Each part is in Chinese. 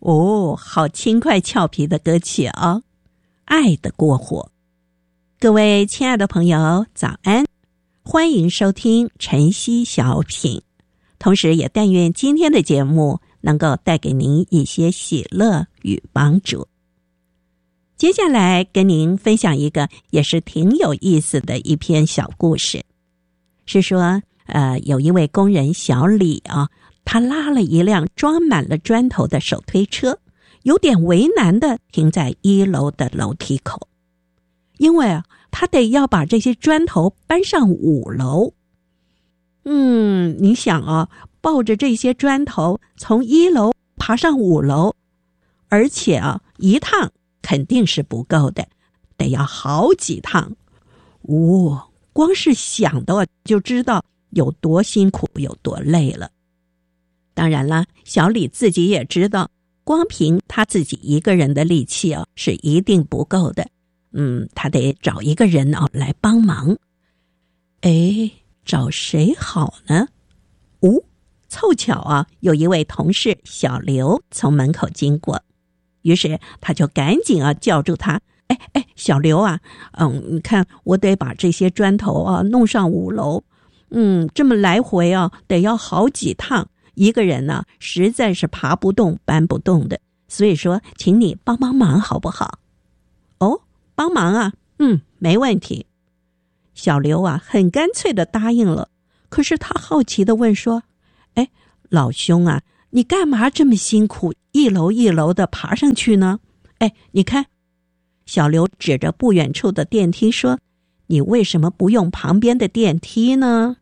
哦，好轻快俏皮的歌曲哦，爱的过火。各位亲爱的朋友，早安，欢迎收听晨曦小品，同时也但愿今天的节目能够带给您一些喜乐与帮助。接下来跟您分享一个也是挺有意思的一篇小故事，是说有一位工人小李啊，他拉了一辆装满了砖头的手推车，有点为难的停在1楼的楼梯口，因为他得要把这些砖头搬上5楼。你想啊，抱着这些砖头从1楼爬上5楼，而且一趟肯定是不够的，得要好几趟。光是想的就知道有多辛苦有多累了。当然了，小李自己也知道，光凭他自己一个人的力气是一定不够的。他得找一个人来帮忙。找谁好呢？凑巧有一位同事小刘从门口经过，于是他就赶紧叫住他。小刘你看我得把这些砖头弄上5楼，这么来回得要好几趟，一个人实在是爬不动搬不动的，所以说请你帮帮忙好不好？帮忙没问题。小刘很干脆的答应了，可是他好奇的问说，老兄你干嘛这么辛苦一楼一楼的爬上去呢？你看，小刘指着不远处的电梯说，你为什么不用旁边的电梯呢？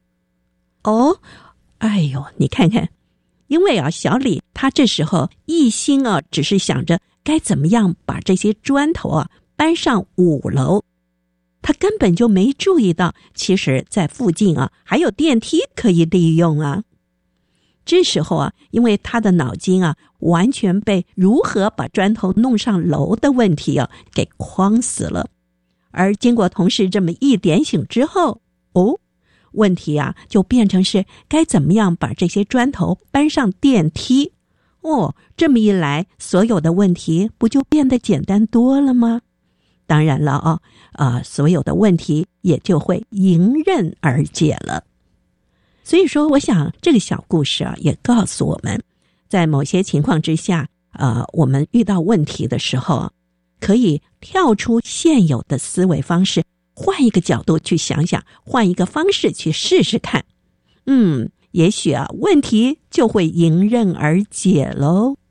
你看看，因为小李他这时候一心只是想着该怎么样把这些砖头搬上5楼，他根本就没注意到，其实在附近还有电梯可以利用啊。这时候因为他的脑筋完全被如何把砖头弄上楼的问题给框死了。而经过同事这么一点醒之后，问题就变成是该怎么样把这些砖头搬上电梯。这么一来，所有的问题不就变得简单多了吗？当然了所有的问题也就会迎刃而解了。所以说，我想这个小故事也告诉我们，在某些情况之下，我们遇到问题的时候，可以跳出现有的思维方式，换一个角度去想想，换一个方式去试试看。也许问题就会迎刃而解喽。